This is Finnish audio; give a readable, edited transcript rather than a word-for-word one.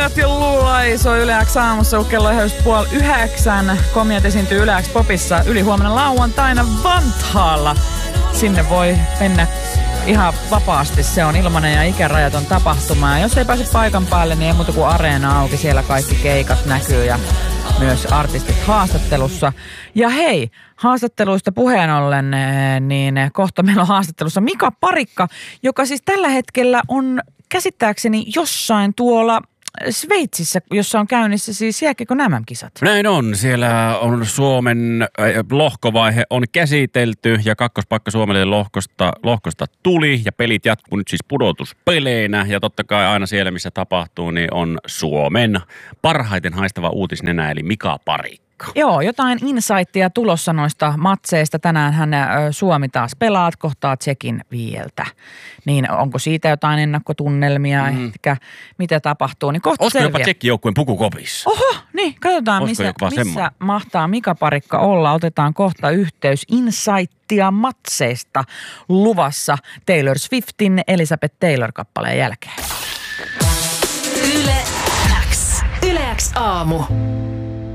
Komiat ja Luulai soi Yle X aamussa, kun kello on ihan 8:30. Komiat esiintyy Yle X Popissa ylihuomenna lauantaina Vantaalla. Sinne voi mennä ihan vapaasti. Se on ilmainen ja ikärajaton tapahtuma. Ja jos ei pääse paikan päälle, niin ei muuta kuin areena auki. Siellä kaikki keikat näkyy ja myös artistit haastattelussa. Ja hei, haastatteluista puheen ollen, niin kohta meillä on haastattelussa Mika Parikka, joka siis tällä hetkellä on käsittääkseni jossain tuolla Sveitsissä, jossa on käynnissä siis jääkiekon MM-kisat. Näin on. Siellä on Suomen lohkovaihe on käsitelty ja kakkospaikka Suomelle lohkosta tuli ja pelit jatkuu nyt siis pudotuspeleinä ja totta kai aina siellä missä tapahtuu niin on Suomen parhaiten haistava uutisnenä eli Mika Parikka. Joo, jotain insightia tulossa noista matseista. Tänään Suomi taas pelaa, kohtaa Tšekin Vieltä. Niin onko siitä jotain ennakkotunnelmia, ehkä mitä tapahtuu, niin kohta olisiko selviää. jopa Tšekin joukkueen pukukopissa? Oho, niin katsotaan missä mahtaa Mika Parikka olla. Otetaan kohta yhteys insightia matseista luvassa Taylor Swiftin Elizabeth Taylor-kappaleen jälkeen. Yle X aamu.